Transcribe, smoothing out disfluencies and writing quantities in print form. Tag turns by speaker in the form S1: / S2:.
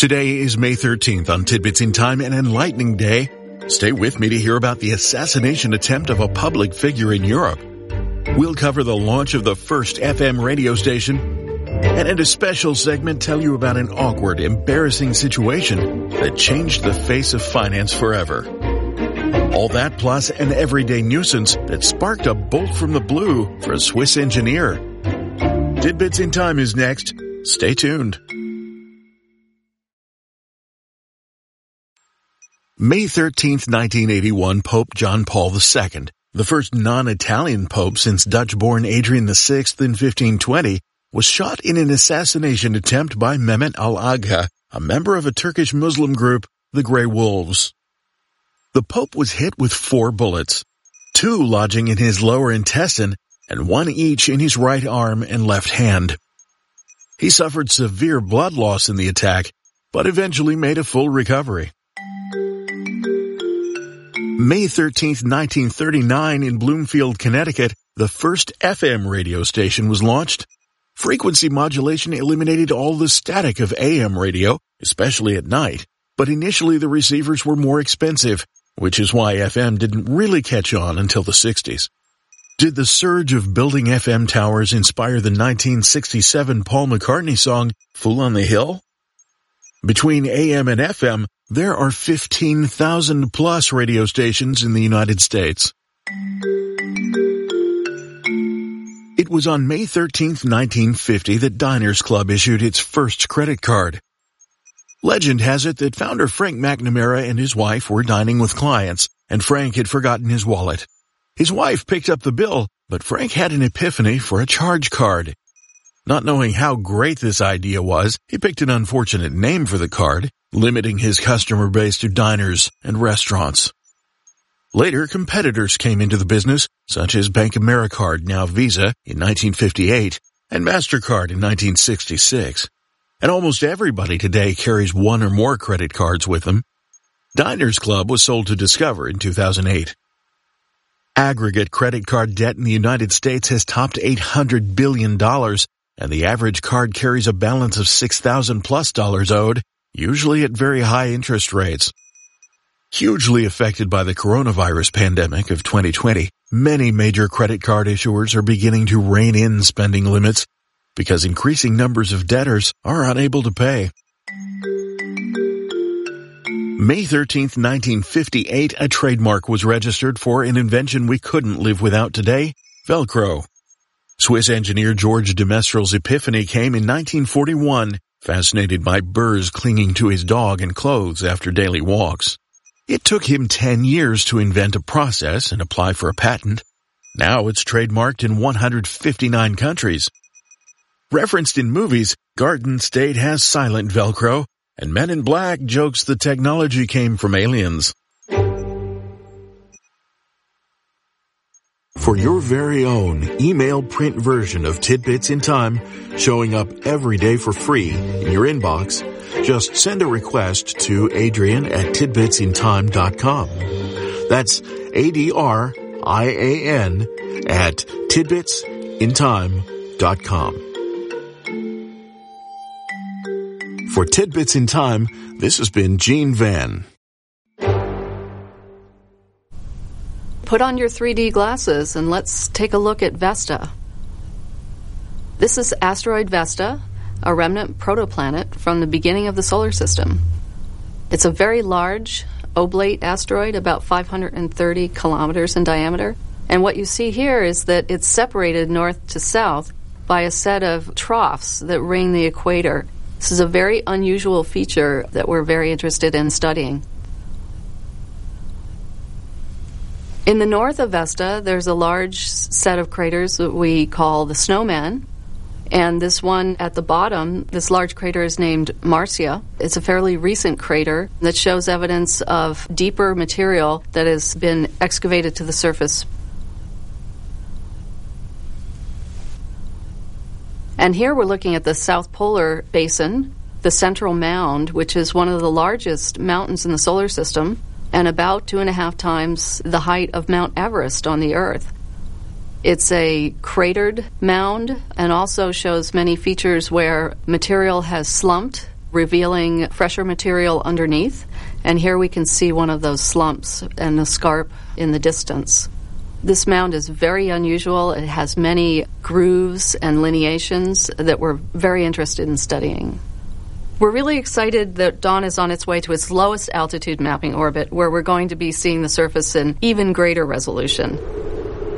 S1: Today is May 13th on Tidbits in Time, an enlightening day. Stay with me to hear about the assassination attempt of a public figure in Europe. We'll cover the launch of the first FM radio station, and in a special segment tell you about an awkward, embarrassing situation that changed the face of finance forever. All that plus an everyday nuisance that sparked a bolt from the blue for a Swiss engineer. Tidbits in Time is next. Stay tuned. May 13th, 1981, Pope John Paul II, the first non-Italian pope since Dutch-born Adrian VI in 1520, was shot in an assassination attempt by Mehmet al-Agha, a member of a Turkish Muslim group, the Grey Wolves. The Pope was hit with 4 bullets, 2 lodging in his lower intestine and 1 each in his right arm and left hand. He suffered severe blood loss in the attack, but eventually made a full recovery. May 13th, 1939, in Bloomfield, Connecticut, the first FM radio station was launched. Frequency modulation eliminated all the static of AM radio, especially at night, but initially the receivers were more expensive, which is why FM didn't really catch on until the 60s. Did the surge of building FM towers inspire the 1967 Paul McCartney song, Fool on the Hill? Between AM and FM, there are 15,000 plus radio stations in the United States. It was on May 13th, 1950 that Diners Club issued its first credit card. Legend has it that founder Frank McNamara and his wife were dining with clients, and Frank had forgotten his wallet. His wife picked up the bill, but Frank had an epiphany for a charge card. Not knowing how great this idea was, he picked an unfortunate name for the card, limiting his customer base to diners and restaurants. Later, competitors came into the business, such as Bank AmeriCard, now Visa, in 1958, and MasterCard in 1966. And almost everybody today carries 1 or more credit cards with them. Diners Club was sold to Discover in 2008. Aggregate credit card debt in the United States has topped $800 billion, and the average card carries a balance of $6,000+ owed, usually at very high interest rates. Hugely affected by the coronavirus pandemic of 2020, many major credit card issuers are beginning to rein in spending limits because increasing numbers of debtors are unable to pay. May 13th, 1958, a trademark was registered for an invention we couldn't live without today, Velcro. Swiss engineer George de Mestral's epiphany came in 1941, fascinated by burrs clinging to his dog and clothes after daily walks. It took him 10 years to invent a process and apply for a patent. Now it's trademarked in 159 countries. Referenced in movies, Garden State has silent Velcro, and Men in Black jokes the technology came from aliens. For your very own email print version of Tidbits in Time, showing up every day for free in your inbox, just send a request to Adrian@tidbitsintime.com. That's ADRIAN at tidbitsintime.com. For Tidbits in Time, this has been Gene Van.
S2: Put on your 3D glasses and let's take a look at Vesta. This is asteroid Vesta, a remnant protoplanet from the beginning of the solar system. It's a very large oblate asteroid, about 530 kilometers in diameter. And what you see here is that it's separated north to south by a set of troughs that ring the equator. This is a very unusual feature that we're very interested in studying. In the north of Vesta, there's a large set of craters that we call the Snowman. And this one at the bottom, this large crater is named Marcia. It's a fairly recent crater that shows evidence of deeper material that has been excavated to the surface. And here we're looking at the South Polar Basin, the Central Mound, which is one of the largest mountains in the solar system, and about 2.5 times the height of Mount Everest on the Earth. It's a cratered mound and also shows many features where material has slumped, revealing fresher material underneath. And here we can see one of those slumps and the scarp in the distance. This mound is very unusual. It has many grooves and lineations that we're very interested in studying. We're really excited that Dawn is on its way to its lowest altitude mapping orbit, where we're going to be seeing the surface in even greater resolution.